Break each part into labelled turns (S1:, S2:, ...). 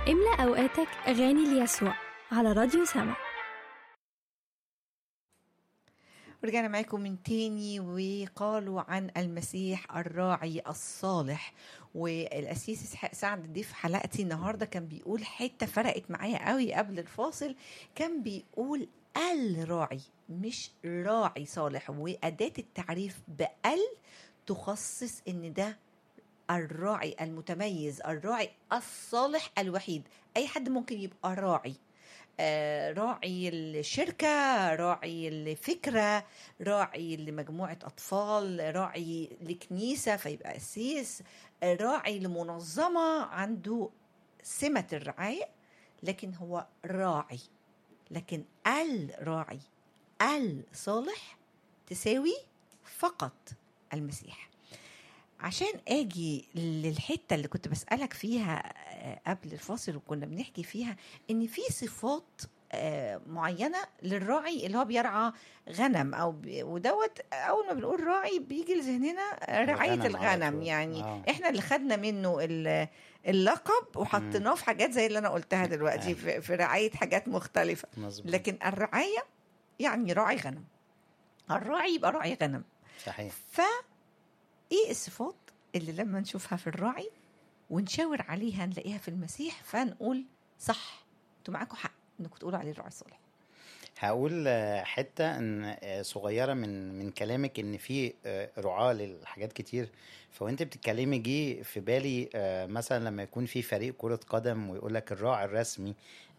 S1: املأ أوقاتك أغاني ليسوع على راديو سما.
S2: رجعنا معاكم من تاني وقالوا عن المسيح الراعي الصالح. والأسيس إسحاق سعد ضيف حلقتي النهاردة كان بيقول حتة فرقت معايا قوي قبل الفاصل. كان بيقول الراعي مش راعي صالح، وأداة التعريف بال تخصص إن ده الراعي المتميز، الراعي الصالح الوحيد. أي حد ممكن يبقى راعي، راعي الشركة، راعي الفكرة، راعي لمجموعة أطفال، راعي لكنيسة فيبقى أسيس، راعي لمنظمة عنده سمة الرعاية، لكن هو راعي. لكن الراعي الصالح تساوي فقط المسيح. عشان اجي للحته اللي كنت بسالك فيها قبل الفاصل وكنا بنحكي فيها ان في صفات معينه للراعي اللي هو بيرعى غنم ودوت. اول ما بنقول راعي بيجي لذهننا رعايه الغنم، يعني احنا اللي خدنا منه اللقب وحطيناه في حاجات زي اللي انا قلتها دلوقتي في رعايه حاجات مختلفه.
S3: مزبوط.
S2: لكن الرعايه يعني راعي غنم، الراعي يبقى راعي غنم.
S3: صحيح.
S2: ايه الصفات اللي لما نشوفها في الراعي ونشاور عليها نلاقيها في المسيح فنقول صح، انتوا معاكم حق انكم تقولوا عليه الراعي الصالح؟
S3: هقول حتة ان صغيرة من كلامك ان في رعاة للحاجات كتير. فوانت بتتكلمي جه في بالي مثلا لما يكون في فريق كرة قدم ويقول لك الراعي الرسمي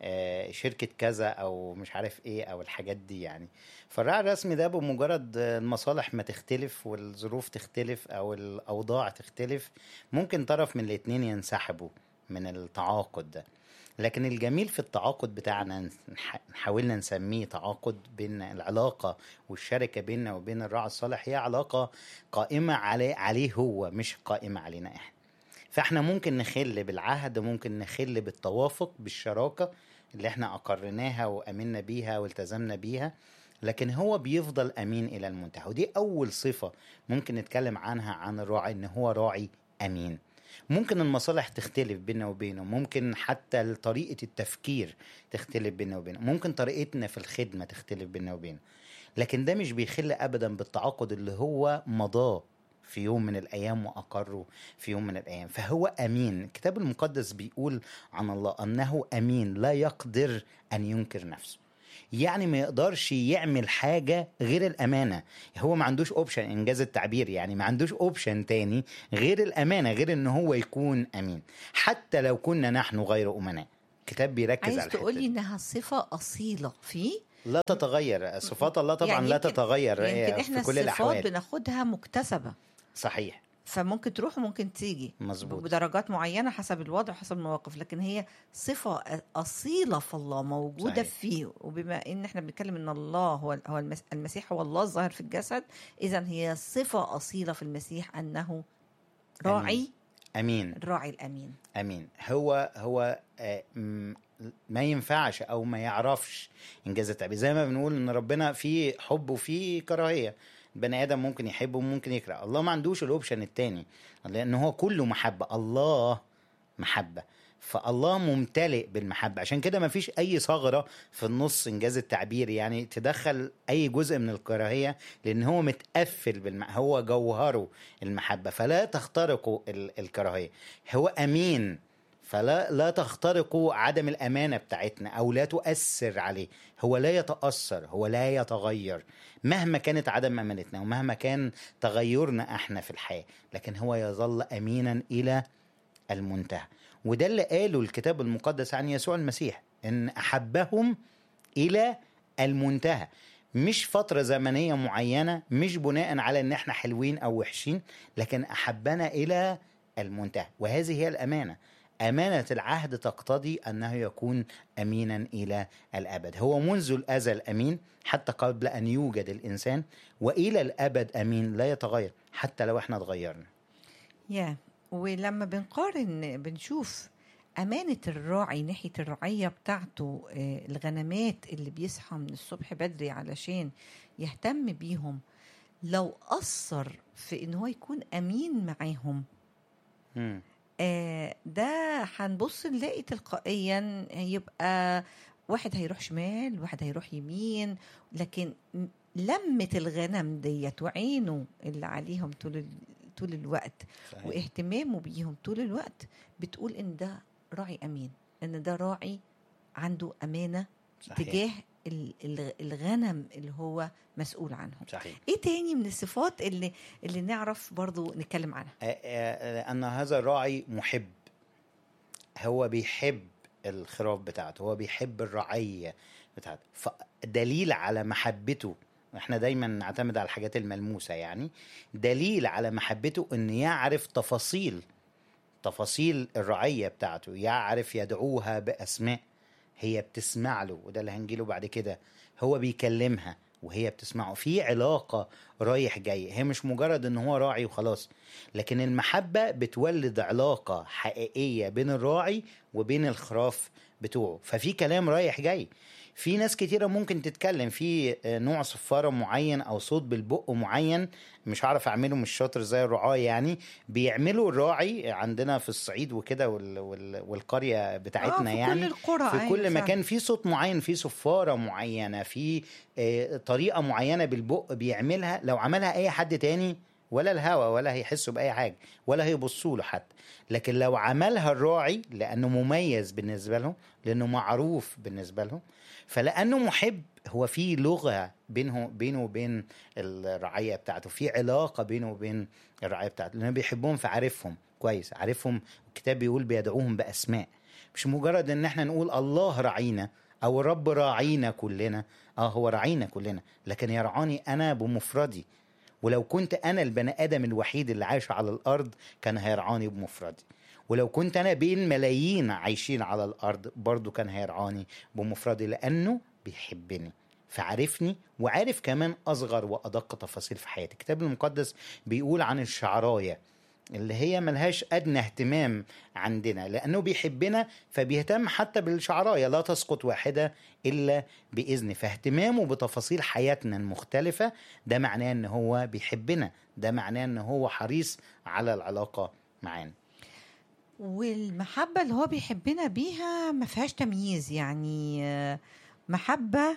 S3: شركة كذا او مش عارف ايه او الحاجات دي يعني. فالراعي الرسمي ده بمجرد المصالح ما تختلف والظروف تختلف او الاوضاع تختلف ممكن طرف من الاتنين ينسحبوا من التعاقد ده. لكن الجميل في التعاقد بتاعنا حاولنا نسميه تعاقد بين العلاقة والشركة بيننا وبين الراعي الصالح، هي علاقة قائمة عليه هو، مش قائمة علينا احنا. فاحنا ممكن نخل بالعهد، ممكن نخل بالتوافق بالشراكة اللي احنا أقرناها وأمنا بيها والتزمنا بيها، لكن هو بيفضل أمين إلى المنتهى. ودي أول صفة ممكن نتكلم عنها عن الراعي، إن هو راعي أمين. ممكن المصالح تختلف بيننا وبينه، ممكن حتى طريقة التفكير تختلف بيننا وبينه، ممكن طريقتنا في الخدمة تختلف بيننا وبينه، لكن ده مش بيخل أبدا بالتعاقد اللي هو مضاه في يوم من الأيام وأقره في يوم من الأيام. فهو أمين. الكتاب المقدس بيقول عن الله أنه أمين لا يقدر أن ينكر نفسه، يعني ما يقدرش يعمل حاجة غير الأمانة. هو ما عندوش اوبشن، إنجاز التعبير، يعني ما عندوش اوبشن تاني غير الأمانة، غير إن هو يكون أمين حتى لو كنا نحن غير أمناء. الكتاب بيركز على
S2: عايز تقولي إنها صفة أصيلة فيه
S3: لا تتغير. صفات الله طبعا
S2: يعني
S3: لا تتغير
S2: يمكن إحنا
S3: في كل الأحوال.
S2: الصفات بناخدها مكتسبة.
S3: صحيح.
S2: فممكن تروح وممكن تيجي
S3: مظبوط.
S2: بدرجات معينة حسب الوضع وحسب المواقف، لكن هي صفة أصيلة في الله موجودة. صحيح. فيه. وبما إن إحنا بنتكلم إن الله هو المسيح هو الله الظاهر في الجسد، إذن هي صفة أصيلة في المسيح أنه راعي
S3: أمين.
S2: الراعي الأمين.
S3: أمين. هو ما ينفعش أو ما يعرفش إنجاز التعبير. زي ما بنقول إن ربنا فيه حب وفيه كراهية. بني آدم ممكن يحب وممكن يكره، الله ما عندوش الأوبشن التاني، لأن هو كله محبة. الله محبة، فالله ممتلئ بالمحبة. عشان كده ما فيش أي ثغرة في النص إنجاز التعبير يعني تدخل أي جزء من الكراهية، لأن هو متقفل هو جوهره المحبة، فلا تخترق الكراهية. هو أمين، فلا تخترقوا عدم الأمانة بتاعتنا أو لا تؤثر عليه. هو لا يتأثر، هو لا يتغير مهما كانت عدم أمانتنا ومهما كان تغيرنا احنا في الحياة، لكن هو يظل أمينا إلى المنتهى. وده اللي قاله الكتاب المقدس عن يسوع المسيح، إن أحبهم إلى المنتهى. مش فترة زمنية معينة، مش بناء على إن احنا حلوين أو وحشين، لكن أحبنا إلى المنتهى. وهذه هي الأمانة. أمانة العهد تقتضي أنه يكون أمينا إلى الأبد. هو منذ الأزل أمين حتى قبل أن يوجد الإنسان، وإلى الأبد أمين لا يتغير حتى لو احنا اتغيرنا.
S2: ولما بنقارن بنشوف أمانة الراعي ناحية الرعية بتاعته، الغنمات اللي بيصحى من الصبح بدري علشان يهتم بيهم، لو أثر في إن هو يكون أمين معاهم، ده هنبص نلاقي تلقائيا يبقى واحد هيروح شمال واحد هيروح يمين، لكن لمة الغنم ديت وعينه اللي عليهم طول الوقت،
S3: صحيح.
S2: واهتمامه بيهم طول الوقت، بتقول ان ده راعي امين، ان ده راعي عنده امانة
S3: صحيح.
S2: تجاه الغنم اللي هو مسؤول عنهم.
S3: صحيح.
S2: ايه تاني من الصفات اللي نعرف برضو نتكلم عنها؟
S3: أن هذا الراعي محب، هو بيحب الخراف بتاعته، هو بيحب الرعية بتاعته، فدليل على محبته، احنا دايما نعتمد على الحاجات الملموسة، يعني دليل على محبته ان يعرف تفاصيل الرعية بتاعته، يعرف يدعوها بأسماء، هي بتسمع له، وده اللي هنجيله بعد كده، هو بيكلمها وهي بتسمعه، في علاقة رايح جاي، هي مش مجرد ان هو راعي وخلاص، لكن المحبة بتولد علاقة حقيقية بين الراعي وبين الخراف بتوعه، ففي كلام رايح جاي. في ناس كتيرة ممكن تتكلم في نوع صفارة معين او صوت بالبق معين، مش عارف اعمله، مش شاطر زي الرعاة، يعني بيعملوا الراعي عندنا في الصعيد وكده والقرية بتاعتنا،
S2: في
S3: يعني
S2: كل القرى،
S3: في كل
S2: أيوة
S3: مكان في صوت معين، في صفارة معينة، في طريقة معينة بالبق بيعملها، لو عملها اي حد تاني ولا الهوا ولا هيحسوا بأي حاجة ولا هيبصوا له حتى، لكن لو عملها الراعي لأنه مميز بالنسبة لهم، لأنه معروف بالنسبة لهم، فلأنه محب، هو في لغة بينه وبين الرعية بتاعته، في علاقة بينه وبين الرعية بتاعته، لأنه بيحبهم فعارفهم كويس، عارفهم. الكتاب بيقول بيدعوهم بأسماء، مش مجرد ان احنا نقول الله رعينا او الرب راعينا كلنا، هو راعينا كلنا، لكن يرعاني انا بمفردي، ولو كنت انا البني ادم الوحيد اللي عايش على الارض كان هيرعاني بمفردي، ولو كنت انا بين ملايين عايشين على الارض برضو كان هيرعاني بمفردي، لانه بيحبني فعرفني، وعارف كمان اصغر وادق تفاصيل في حياتي. الكتاب المقدس بيقول عن الشعرايه اللي هي ملهاش أدنى اهتمام عندنا، لأنه بيحبنا فبيهتم حتى بالشعراية، لا تسقط واحدة إلا بإذن، فاهتمامه بتفاصيل حياتنا المختلفة ده معناه أنه هو بيحبنا، ده معناه أنه هو حريص على العلاقة معانا.
S2: والمحبة اللي هو بيحبنا بيها ما فيهاش تمييز، يعني محبة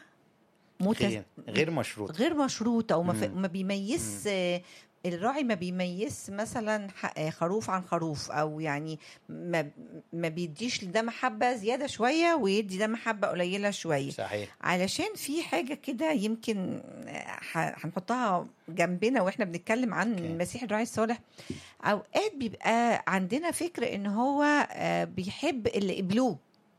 S3: غير مشروط،
S2: غير مشروطة، أو ما بيميز. الراعي ما بيميز مثلا خروف عن خروف، او يعني ما بيديش ده محبة زيادة شوية ويدي ده محبة قليلة شوية.
S3: صحيح.
S2: علشان في حاجة كده يمكن هنحطها جنبنا واحنا بنتكلم عن المسيح الراعي الصالح. اوقات بيبقى عندنا فكر ان هو بيحب اللي قبلوه،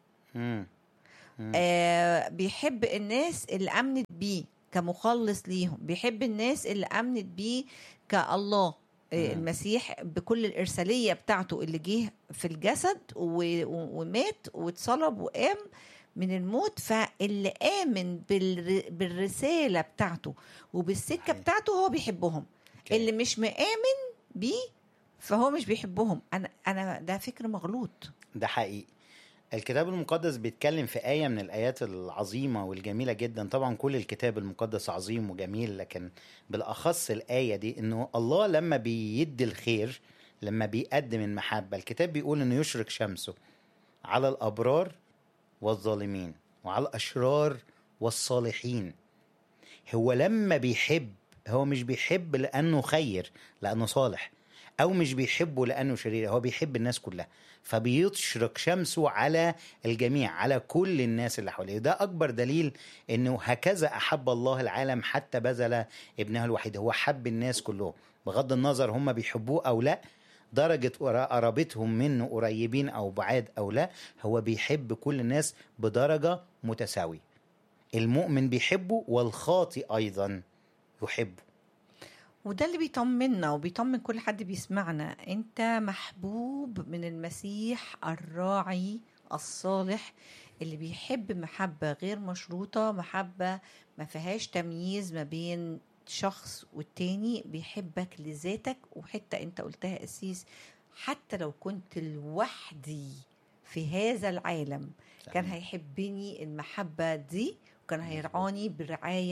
S2: بيحب الناس اللي امنت بيه كمخلص ليهم، بيحب الناس اللي امنت بيه كالله. المسيح بكل الإرسالية بتاعته اللي جه في الجسد ومات واتصلب وقام من الموت، فاللي آمن بالرسالة بتاعته وبالسكة بتاعته هو بيحبهم. اللي مش مآمن بيه فهو مش بيحبهم. أنا ده فكر مغلوط.
S3: ده حقيقي. الكتاب المقدس بيتكلم في آية من الآيات العظيمة والجميلة جدا، طبعا كل الكتاب المقدس عظيم وجميل، لكن بالأخص الآية دي إنه الله لما بيدي الخير، لما بيقدم المحبة، الكتاب بيقول إنه يشرق شمسه على الأبرار والظالمين وعلى الأشرار والصالحين. هو لما بيحب، هو مش بيحب لأنه خير لأنه صالح، أو مش بيحبه لأنه شرير، هو بيحب الناس كلها، فبيشرق شمسه على الجميع، على كل الناس اللي حواليه. ده أكبر دليل إنه هكذا أحب الله العالم حتى بذل ابنه الوحيد. هو حب الناس كلهم بغض النظر هم بيحبوه أو لا، درجة قرابتهم منه قريبين أو بعاد أو لا، هو بيحب كل الناس بدرجة متساوية. المؤمن بيحبه والخاطئ أيضا يحبه.
S2: وده اللي بيطمنا وبيطمن كل حد بيسمعنا. انت محبوب من المسيح الراعي الصالح اللي بيحب محبة غير مشروطة، محبة ما فيهاش تمييز ما بين شخص والتاني، بيحبك لذاتك. وحتى انت قلتها أسيس، حتى لو كنت لوحدي في هذا العالم كان هيحبني المحبة دي، وكان هيرعاني برعاية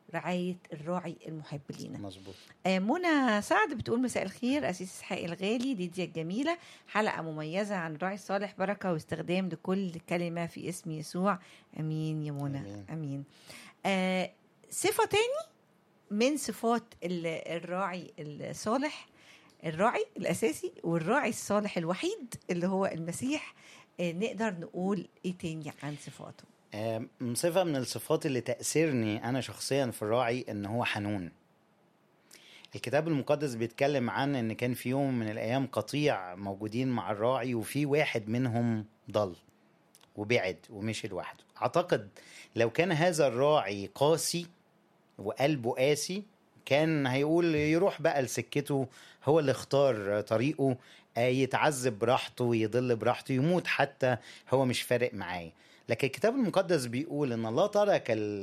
S2: رعاية الراعي المحب لينا.
S3: مظبوط.
S2: منى سعد بتقول مساء الخير أسيس إسحاق الغالي، ليديا الجميلة، حلقة مميزة عن الراعي الصالح، بركة واستخدام لكل كلمة في اسم يسوع. أمين يا منى.
S3: أمين.
S2: أمين. صفة تاني من صفات الراعي الصالح، الراعي الأساسي والراعي الصالح الوحيد اللي هو المسيح، نقدر نقول إيه تاني عن صفاته؟
S3: صفة من الصفات اللي تأثيرني أنا شخصيا في الراعي إن هو حنون. الكتاب المقدس بيتكلم عن إن كان في يوم من الأيام قطيع موجودين مع الراعي، وفي واحد منهم ضل وبعد ومشي لوحده. أعتقد لو كان هذا الراعي قاسي وقلبه قاسي كان هيقول يروح بقى لسكته، هو اللي اختار طريقه، يتعذب براحته، يضل براحته، يموت حتى، هو مش فارق معاه. لكن الكتاب المقدس بيقول ان الله ترك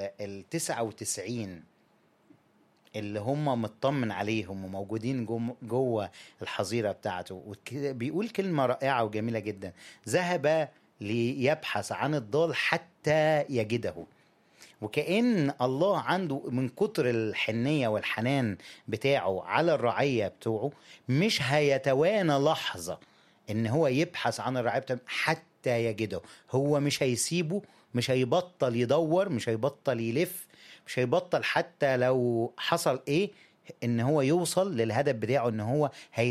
S3: 99 اللي هم مطمن عليهم وموجودين جوه الحظيرة بتاعته. بيقول كلمة رائعة وجميلة جدا: ذهب ليبحث عن الضال حتى يجده. وكأن الله عنده من كتر الحنية والحنان بتاعه على الرعية بتوعه مش هيتوانى لحظة ان هو يبحث عن الرعية بتاعه حتى يجده. هو مش هيسيبه، مش هيبطل يدور، مش هيبطل يلف، مش هيبطل حتى لو حصل ايه ان هو يوصل للهدف بتاعه، ان هو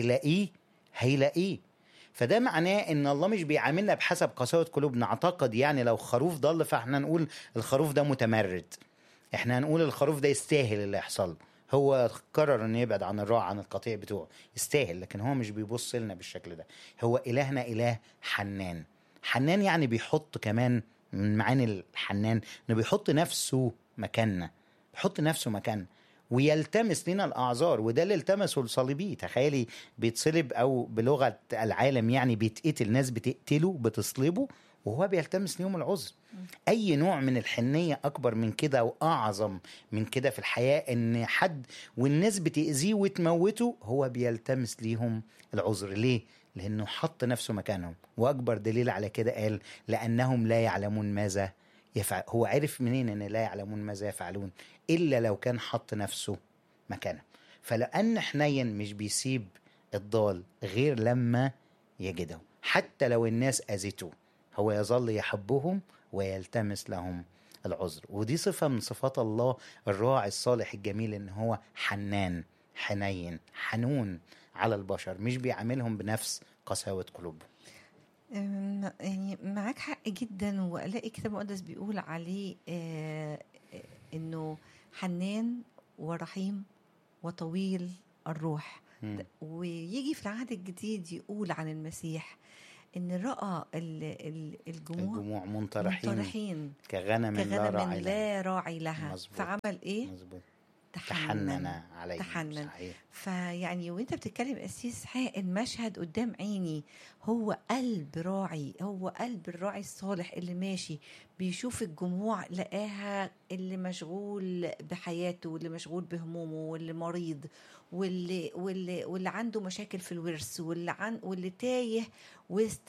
S3: هيلاقيه. فده معناه ان الله مش بيعاملنا بحسب قساوة قلوبنا. اعتقد يعني لو خروف ضل فاحنا نقول الخروف ده متمرد، احنا هنقول الخروف ده يستاهل اللي يحصل، هو قرر انه يبعد عن الراعي عن القطيع بتوعه، يستاهل. لكن هو مش بيبص لنا بالشكل ده. هو إلهنا إله حنان. حنان يعني بيحط كمان من معاني الحنان انه بيحط نفسه مكاننا، بيحط نفسه مكاننا ويلتمس لنا الأعذار. وده اللي التمسه الصليبي. تخيلي بيتصلب، أو بلغة العالم يعني بيتقتل، ناس بتقتله بتصلبه وهو بيلتمس ليهم العذر. أي نوع من الحنية أكبر من كده وأعظم من كده في الحياة؟ إن حد والناس بتأذيه وتموته هو بيلتمس ليهم العذر. ليه؟ لأنه حط نفسه مكانهم. وأكبر دليل على كده قال لأنهم لا يعلمون ماذا يفعل. هو عرف منين أن لا يعلمون ماذا يفعلون؟ إلا لو كان حط نفسه مكانه. فلأن حنين مش بيسيب الضال غير لما يجده، حتى لو الناس أذته هو يظل يحبهم ويلتمس لهم العذر. ودي صفة من صفات الله الراعي الصالح الجميل، إن هو حنان، حنين، حنون على البشر، مش بيعاملهم بنفس قساوة قلوبهم.
S2: يعني معاك حق جدا. وألاقي كتاب مقدس بيقول عليه إنه حنان ورحيم وطويل الروح. ويجي في العهد الجديد يقول عن المسيح إن رأى الجموع منطرحين كغنم لا راعي لها. مزبوط. فعمل إيه؟
S3: مزبوط. تحنن عليه.
S2: تحنن. فيعني وانت بتتكلم أسيس إسحاق، المشهد قدام عيني هو قلب راعي، هو قلب الراعي الصالح اللي ماشي بيشوف الجموع، لقاها اللي مشغول بحياته واللي مشغول بهمومه واللي مريض واللي عنده مشاكل في الورث واللي تايه وسط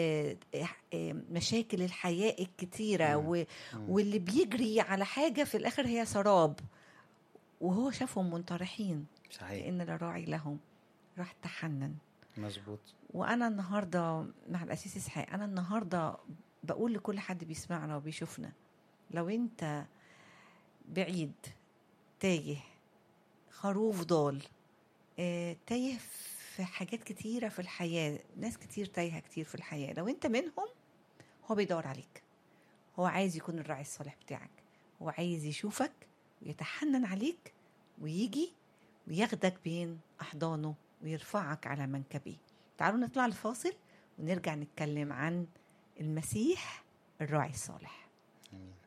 S2: مشاكل الحياة الكتيرة واللي بيجري على حاجة في الآخر هي سراب، وهو شافهم منطرحين.
S3: صحيح.
S2: لأن لا راعي لهم، راح تحنن.
S3: مظبوط.
S2: وأنا النهاردة مع الأسيس إسحاق، أنا النهاردة بقول لكل حد بيسمعنا وبيشوفنا، لو أنت بعيد، تايه، خروف ضال، تايه في حاجات كتيرة في الحياة، ناس كتير تايهة كتير في الحياة، لو أنت منهم هو بيدور عليك، هو عايز يكون الراعي الصالح بتاعك، هو عايز يشوفك ويتحنن عليك ويجي وياخدك بين أحضانه ويرفعك على منكبيه. تعالوا نطلع الفاصل ونرجع نتكلم عن المسيح الراعي الصالح.
S3: آمين.